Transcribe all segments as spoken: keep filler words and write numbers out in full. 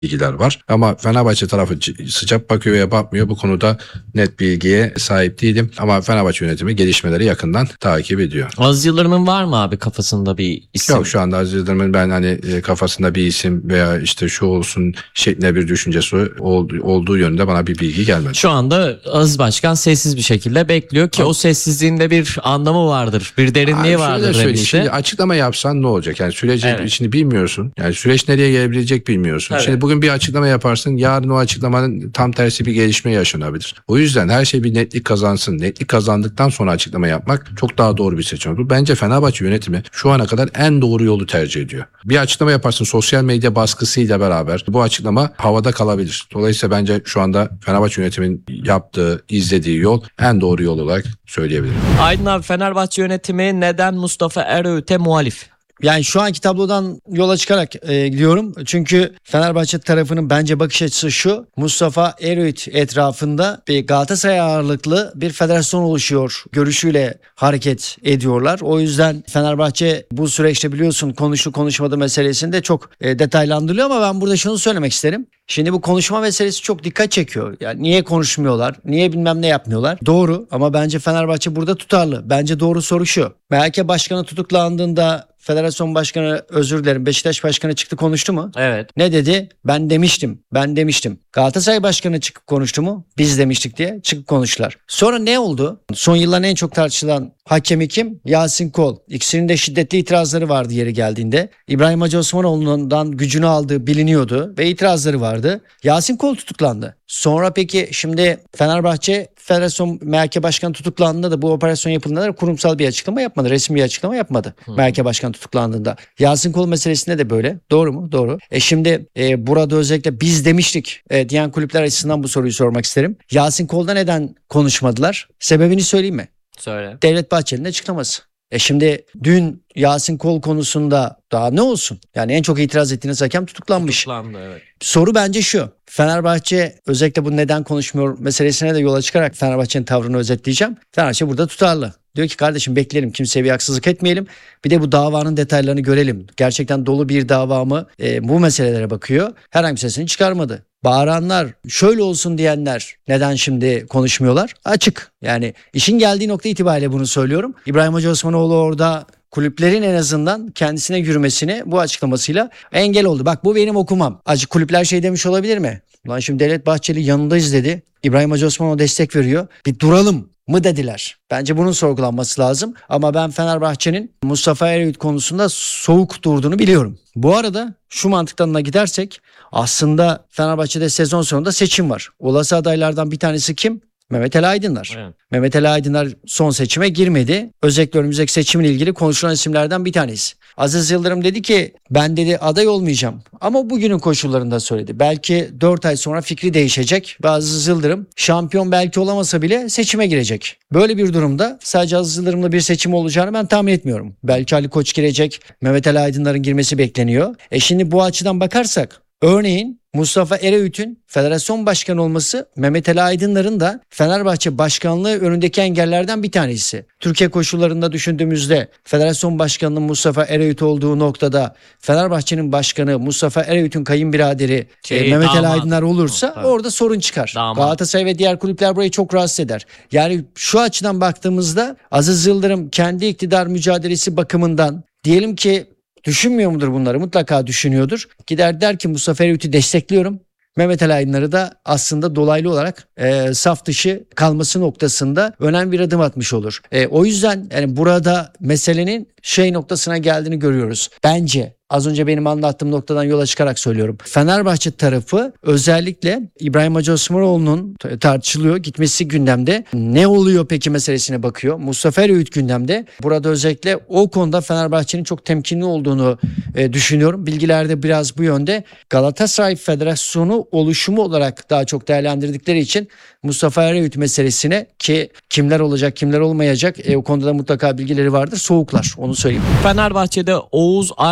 bilgiler var. Ama Fenerbahçe tarafı sıcak bakıyor ya bakmıyor, bu konuda net bilgiye sahip değilim. Ama Fenerbahçe yönetimi gelişmeleri yakından takip ediyor. Aziz Yıldırım'ın var mı abi kafasında bir isim? Yok, şu anda Aziz Yıldırım'ın ben hani kafasında bir isim veya işte şu olsun şeklinde bir düşüncesi olduğu yönünde bana bir bilgi gelmedi. Şu anda Aziz Başkan sessiz bir şekilde bekliyor ki o sessizliğinde bir anlamı vardır, bir derinliği Abi vardır demişti. Şimdi açıklama yapsan ne olacak? Yani süreci Evet. içini bilmiyorsun. Yani süreç nereye gelebilecek bilmiyorsun. Evet. Şimdi bugün bir açıklama yaparsın, yarın o açıklamanın tam tersi bir gelişme yaşanabilir. O yüzden her şey bir netlik kazansın. Netlik kazandıktan sonra açıklama yapmak çok daha doğru bir seçenek. Bu bence Fenerbahçe yönetimi şu ana kadar en doğru yolu tercih ediyor. Bir açıklama yaparsın, sosyal medya baskısıyla beraber bu açıklama havada kalabilir. Dolayısıyla bence şu anda Fenerbahçe yönetimin yaptığı, izlediği yol en doğru yol olarak söyleyebilirim. Aydın abi, Fenerbahçe yönetimi neden Mustafa Eröğüt'e muhalif? Yani şu anki tablodan yola çıkarak e, gidiyorum. Çünkü Fenerbahçe tarafının bence bakış açısı şu: Mustafa Eröğüt etrafında bir Galatasaray ağırlıklı bir federasyon oluşuyor görüşüyle hareket ediyorlar. O yüzden Fenerbahçe bu süreçte biliyorsun konuştu konuşmadı meselesinde çok e, detaylandırılıyor ama ben burada şunu söylemek isterim. Şimdi bu konuşma meselesi çok dikkat çekiyor. Yani niye konuşmuyorlar? Niye bilmem ne yapmıyorlar? Doğru, ama bence Fenerbahçe burada tutarlı. Bence doğru soru şu: M H K Başkanı tutuklandığında Federasyon Başkanı, özür dilerim, Beşiktaş Başkanı çıktı konuştu mu? Evet. Ne dedi? Ben demiştim. Ben demiştim. Galatasaray Başkanı çıkıp konuştu mu? Biz demiştik diye çıkıp konuştular. Sonra ne oldu? Son yılların en çok tartışılan hakemi kim? Yasin Kol. İkisinin de şiddetli itirazları vardı yeri geldiğinde. İbrahim Hacı Osmanoğlu'ndan gücünü aldığı biliniyordu ve itirazları vardı. Yasin Kol tutuklandı. Sonra peki şimdi Fenerbahçe Federasyon M H K Başkanı tutuklandığında da bu operasyon yapıldığında da kurumsal bir açıklama yapmadı. Resmi bir açıklama yapmadı. Hmm. M H K Başkanı tutuklandığında. Yasin Kol meselesinde de böyle. Doğru mu? Doğru. E şimdi e, burada özellikle biz demiştik e, diyen kulüpler açısından bu soruyu sormak isterim. Yasin Kol'da neden konuşmadılar? Sebebini söyleyeyim mi? Söyle. Devlet Bahçeli'nin açıklaması. E şimdi dün Yasin Kol konusunda daha ne olsun? Yani en çok itiraz ettiğiniz hakem tutuklanmış. Tutuklandı, evet. Soru bence şu: Fenerbahçe özellikle bu neden konuşmuyor meselesine de yola çıkarak Fenerbahçe'nin tavrını özetleyeceğim. Fenerbahçe burada tutarlı. Diyor ki kardeşim bekleyelim, kimseye bir haksızlık etmeyelim. Bir de bu davanın detaylarını görelim. Gerçekten dolu bir dava mı? E, bu meselelere bakıyor. Herhangi bir sesini çıkarmadı. Bağıranlar, şöyle olsun diyenler neden şimdi konuşmuyorlar? Açık. Yani işin geldiği nokta itibariyle bunu söylüyorum. İbrahim Hacı Osmanoğlu orada kulüplerin en azından kendisine yürümesine bu açıklamasıyla engel oldu. Bak, bu benim okumam. Acı kulüpler şey demiş olabilir mi? Ulan şimdi Devlet Bahçeli yanındayız dedi. İbrahim Hacı Osmanoğlu destek veriyor. Bir duralım mı dediler. Bence bunun sorgulanması lazım. Ama ben Fenerbahçe'nin Mustafa Eröğüt konusunda soğuk durduğunu biliyorum. Bu arada şu mantıktan da gidersek aslında Fenerbahçe'de sezon sonunda seçim var. Olası adaylardan bir tanesi kim? Mehmet Ali Aydınlar. Evet. Mehmet Ali Aydınlar son seçime girmedi. Özellikle önümüzdeki seçimle ilgili konuşulan isimlerden bir tanesi. Aziz Yıldırım dedi ki ben dedi aday olmayacağım. Ama bugünün koşullarında söyledi. Belki dört ay sonra fikri değişecek ve Aziz Yıldırım şampiyon belki olamasa bile seçime girecek. Böyle bir durumda sadece Aziz Yıldırım'la bir seçim olacağını ben tahmin etmiyorum. Belki Ali Koç girecek. Mehmet Ali Aydınlar'ın girmesi bekleniyor. E şimdi bu açıdan bakarsak örneğin Mustafa Eröğüt'ün federasyon başkanı olması Mehmet Ali Aydınlar'ın da Fenerbahçe başkanlığı önündeki engellerden bir tanesi. Türkiye koşullarında düşündüğümüzde federasyon başkanının Mustafa Eröğüt olduğu noktada Fenerbahçe'nin başkanı Mustafa Eröğüt'ün kayınbiraderi şey, e, Mehmet Ali Aydınlar olursa evet, orada sorun çıkar. Damat. Galatasaray ve diğer kulüpler burayı çok rahatsız eder. Yani şu açıdan baktığımızda Aziz Yıldırım kendi iktidar mücadelesi bakımından diyelim ki düşünmüyor mudur bunları? Mutlaka düşünüyordur. Gider der ki Mustafa Eröğüt'ü destekliyorum. Mehmet Ali Aydınlar'ı da aslında dolaylı olarak e, saf dışı kalması noktasında önemli bir adım atmış olur. E, o yüzden yani burada meselenin şey noktasına geldiğini görüyoruz. Bence az önce benim anlattığım noktadan yola çıkarak söylüyorum. Fenerbahçe tarafı özellikle İbrahim Hacı Osmanoğlu'nun tartışılıyor, gitmesi gündemde. Ne oluyor peki meselesine bakıyor. Mustafa Eröğüt gündemde. Burada özellikle o konuda Fenerbahçe'nin çok temkinli olduğunu e, düşünüyorum. Bilgiler de biraz bu yönde. Galatasaray Federasyonu oluşumu olarak daha çok değerlendirdikleri için Mustafa Eröğüt meselesine, ki kimler olacak kimler olmayacak e, o konuda da mutlaka bilgileri vardır, soğuklar, onu söyleyeyim. Fenerbahçe'de Oğuz Aydın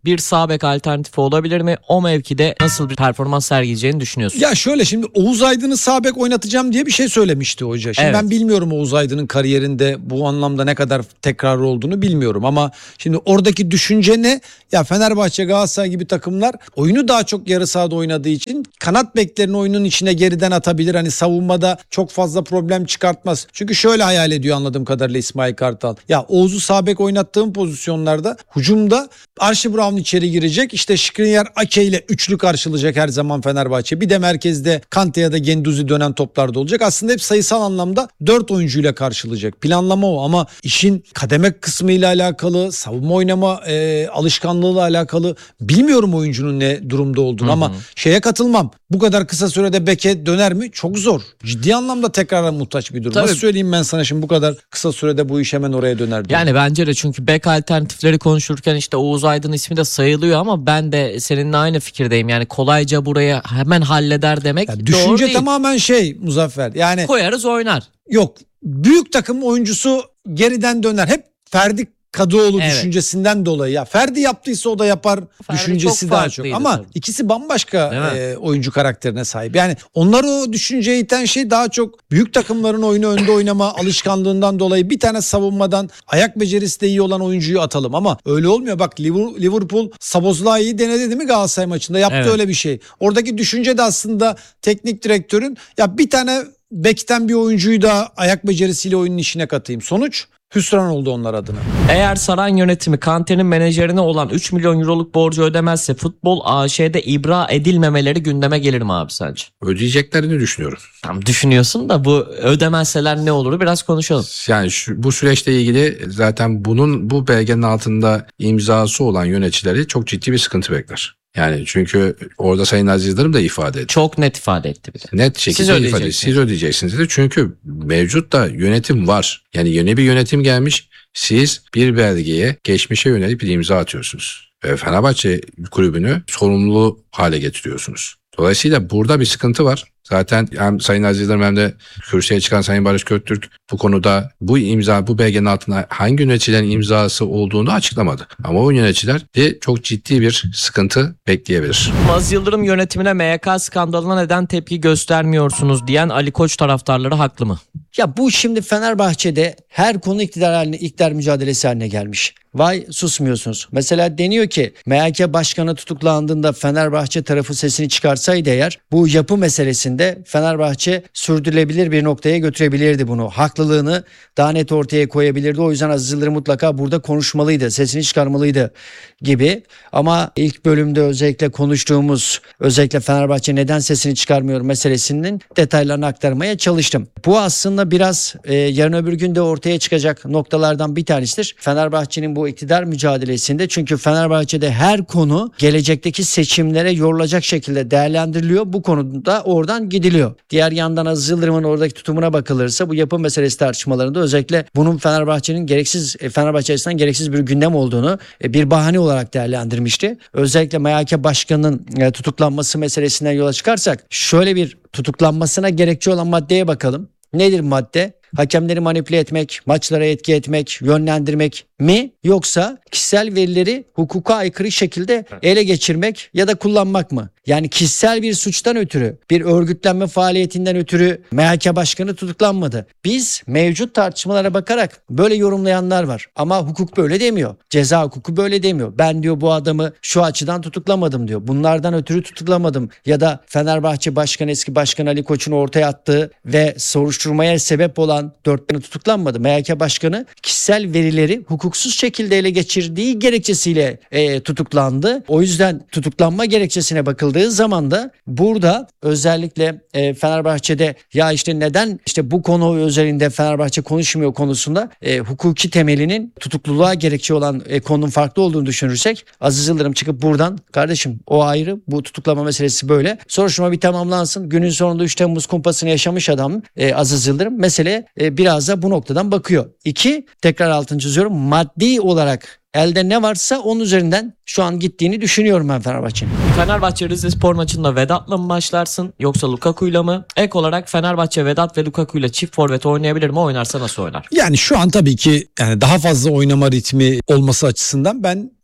bir sağ bek alternatifi olabilir mi? O mevkide nasıl bir performans sergileyeceğini düşünüyorsun? Ya şöyle, şimdi Oğuz Aydın'ı sağ bek oynatacağım diye bir şey söylemişti hoca. Şimdi Evet. ben bilmiyorum Oğuz Aydın'ın kariyerinde bu anlamda ne kadar tekrar olduğunu bilmiyorum ama şimdi oradaki düşünce ne? Ya Fenerbahçe, Galatasaray gibi takımlar oyunu daha çok yarı sahada oynadığı için kanat beklerini oyunun içine geriden atabilir. Hani savunmada çok fazla problem çıkartmaz. Çünkü şöyle hayal ediyor anladığım kadarıyla İsmail Kartal. Ya Oğuz'u sağ bek oynattığım pozisyonlarda hücumda Archie Brown içeri girecek. İşte Skriniar Ake ile üçlü karşılayacak her zaman Fenerbahçe. Bir de merkezde Kante ya da Genduzi dönen toplarda olacak. Aslında hep sayısal anlamda dört oyuncuyla karşılayacak. Planlama o ama işin kademe kısmıyla alakalı, savunma oynama e, alışkanlığıyla alakalı bilmiyorum oyuncunun ne durumda olduğunu. Hı hı. Ama şeye katılmam. Bu kadar kısa sürede beke döner mi? Çok zor. Ciddi anlamda tekrara muhtaç bir durum. Tabii. Nasıl söyleyeyim ben sana şimdi bu kadar kısa sürede bu iş hemen oraya döner diye. Yani bence de, çünkü bek alternatifleri konuşurken işte Oğuz Aydın ismi de sayılıyor ama ben de seninle aynı fikirdeyim. Yani kolayca buraya hemen halleder demek Ya doğru düşünce değil. tamamen şey Muzaffer. Yani Koyarız oynar. yok, büyük takım oyuncusu geriden döner. Hep Ferdi Kadıoğlu Evet. düşüncesinden dolayı. Ya Ferdi yaptıysa o da yapar Ferdi düşüncesi çok daha çok. farklıydı Ama tabii. ikisi bambaşka Değil mi? e, oyuncu karakterine sahip. Yani onları o düşünceye iten şey daha çok büyük takımların oyunu önde oynama alışkanlığından dolayı bir tane savunmadan ayak becerisi de iyi olan oyuncuyu atalım. Ama öyle olmuyor. Bak Liverpool Szoboszlai'yi denedi değil mi Galatasaray maçında? Yaptı Evet. öyle bir şey. Oradaki düşünce de aslında teknik direktörün ya bir tane bekten bir oyuncuyu da ayak becerisiyle oyunun içine katayım. Sonuç hüsran oldu onlar adına. Eğer Saran yönetimi Kante'nin menajerine olan üç milyon euroluk borcu ödemezse Futbol A Ş'de ibra edilmemeleri gündeme gelir mi abi sence? Ödeyeceklerini düşünüyorum. Tam düşünüyorsun da bu ödemezseler ne olur biraz konuşalım. Yani şu, bu süreçle ilgili zaten bunun bu belgenin altında imzası olan yöneticileri çok ciddi bir sıkıntı bekler. Yani çünkü orada Sayın Aziz Yıldırım da ifade etti. Çok net ifade etti bir de. Net Siz şekilde ifade etti. ödeyeceksiniz. Siz ödeyeceksiniz dedi. Çünkü mevcut da yönetim var. Yani yeni bir yönetim gelmiş. Siz bir belgeye geçmişe yönelik bir imza atıyorsunuz. Ve Fenerbahçe kulübünü sorumlu hale getiriyorsunuz. Dolayısıyla burada bir sıkıntı var. Zaten hem Sayın Aziz Yıldırım hem de kürsüye çıkan Sayın Barış Göktürk bu konuda bu imza, bu belgenin altında hangi yöneticilerin imzası olduğunu açıklamadı. Ama o yöneticiler de çok ciddi bir sıkıntı bekleyebilir. Aziz Yıldırım yönetimine M Y K skandalına neden tepki göstermiyorsunuz diyen Ali Koç taraftarları haklı mı? Ya bu şimdi Fenerbahçe'de her konu iktidar haline, iktidar mücadelesi haline gelmiş. Vay susmuyorsunuz. Mesela deniyor ki M H K başkanı tutuklandığında Fenerbahçe tarafı sesini çıkarsaydı eğer bu yapı meselesinde Fenerbahçe sürdürülebilir bir noktaya götürebilirdi bunu. Haklılığını daha net ortaya koyabilirdi. O yüzden Aziz Yıldırım mutlaka burada konuşmalıydı, sesini çıkarmalıydı gibi. Ama ilk bölümde özellikle konuştuğumuz, özellikle Fenerbahçe neden sesini çıkarmıyor meselesinin detaylarını aktarmaya çalıştım. Bu aslında biraz e, yarın öbür gün de ortaya çıkacak noktalardan bir tanesidir. Fenerbahçe'nin bu iktidar mücadelesinde, çünkü Fenerbahçe'de her konu gelecekteki seçimlere yorulacak şekilde değerlendiriliyor. Bu konuda oradan gidiliyor. Diğer yandan Aziz Yıldırım'ın oradaki tutumuna bakılırsa bu yapı meselesi tartışmalarında özellikle bunun Fenerbahçe'nin gereksiz Fenerbahçe açısından gereksiz bir gündem olduğunu bir bahane olarak değerlendirmişti. Özellikle M H K başkanının tutuklanması meselesinden yola çıkarsak şöyle bir tutuklanmasına gerekçe olan maddeye bakalım. Nedir madde? Hakemleri manipüle etmek, maçlara etki etmek, yönlendirmek mi? Yoksa kişisel verileri hukuka aykırı şekilde ele geçirmek ya da kullanmak mı? Yani kişisel bir suçtan ötürü, bir örgütlenme faaliyetinden ötürü M H K başkanı tutuklanmadı. Biz mevcut tartışmalara bakarak böyle yorumlayanlar var. Ama hukuk böyle demiyor. Ceza hukuku böyle demiyor. Ben diyor bu adamı şu açıdan tutuklamadım diyor. Bunlardan ötürü tutuklamadım. Ya da Fenerbahçe Başkanı, eski Başkan Ali Koç'un ortaya attığı ve soruşturmaya sebep olan dört tane tutuklanmadı. M H K başkanı kişisel verileri hukuksuz şekilde ele geçirdiği gerekçesiyle e, tutuklandı. O yüzden tutuklanma gerekçesine bakıldığı zaman da burada özellikle e, Fenerbahçe'de ya işte neden işte bu konu üzerinde Fenerbahçe konuşmuyor konusunda e, hukuki temelinin tutukluluğa gerekçe olan e, konunun farklı olduğunu düşünürsek Aziz Yıldırım çıkıp buradan kardeşim o ayrı, bu tutuklama meselesi böyle. Soruşturma bir tamamlansın. Günün sonunda üç Temmuz kumpasını yaşamış adam e, Aziz Yıldırım mesele e, biraz da bu noktadan bakıyor. İki, tekrar altını çiziyorum, maddi olarak elde ne varsa onun üzerinden şu an gittiğini düşünüyorum ben Fenerbahçe'nin. Fenerbahçe Rizespor maçında Vedat'la mı başlarsın yoksa Lukaku'yla mı? Ek olarak Fenerbahçe Vedat ve Lukaku'yla çift forvet oynayabilir mi? Oynarsa nasıl oynar? Yani şu an tabii ki yani daha fazla oynama ritmi olması açısından ben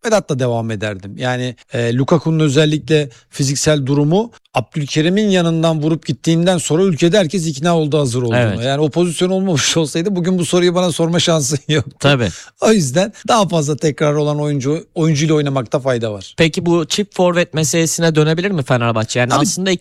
Vedat'la devam ederdim. Yani e, Lukaku'nun özellikle fiziksel durumu Abdülkerim'in yanından vurup gittiğinden sonra ülkede herkes ikna oldu hazır olduğuna. Evet. Yani o pozisyon olmamış olsaydı bugün bu soruyu bana sorma şansın yok. Tabii. O yüzden daha fazla tekrar olan oyuncu oyuncuyla oynamakta fayda var. Peki bu çift forvet meselesine dönebilir mi Fenerbahçe? Yani Abi- aslında